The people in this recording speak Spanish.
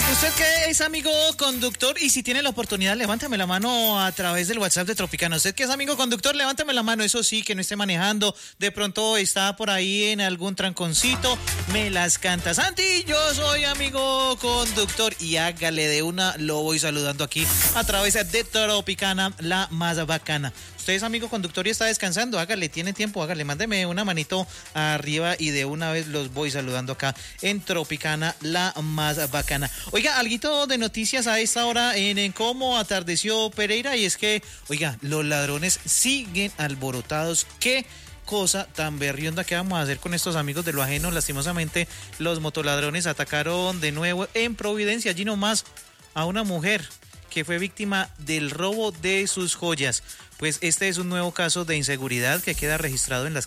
Usted que es amigo conductor y si tiene la oportunidad, levántame la mano a través del WhatsApp de Tropicana. Usted que es amigo conductor, levántame la mano, eso sí, que no esté manejando. De pronto está por ahí en algún tranconcito, me las canta. Santi, yo soy amigo conductor y hágale de una, lo voy saludando aquí a través de Tropicana, la más bacana. Usted es amigo conductor y está descansando, hágale, tiene tiempo, hágale, mándeme una manito arriba y de una vez los voy saludando acá en Tropicana, la más bacana. Oiga, alguito de noticias a esta hora en cómo atardeció Pereira y es que, oiga, los ladrones siguen alborotados. ¿Qué cosa tan berrionda que vamos a hacer con estos amigos de lo ajeno? Lastimosamente, los motoladrones atacaron de nuevo en Providencia, allí nomás a una mujer que fue víctima del robo de sus joyas. Pues este es un nuevo caso de inseguridad que queda registrado en las